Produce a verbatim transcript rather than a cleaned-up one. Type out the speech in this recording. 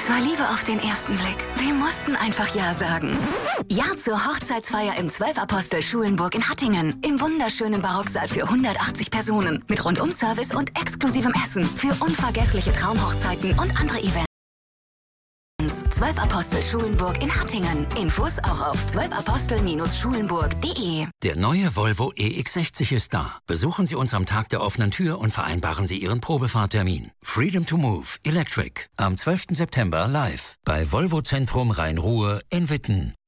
Es war Liebe auf den ersten Blick. Wir mussten einfach Ja sagen. Ja zur Hochzeitsfeier im Zwölf-Apostel-Schulenburg in Hattingen. Im wunderschönen Barocksaal für hundertachtzig Personen. Mit Rundum-Service und exklusivem Essen. Für unvergessliche Traumhochzeiten und andere Events. zwölf Apostel Schulenburg in Hattingen. Infos auch auf zwölf apostel Schulenburg punkt de. Der neue Volvo E X sechzig ist da. Besuchen Sie uns am Tag der offenen Tür und vereinbaren Sie Ihren Probefahrtermin. Freedom to Move Electric am zwölften September live bei Volvo Zentrum Rhein-Ruhr in Witten.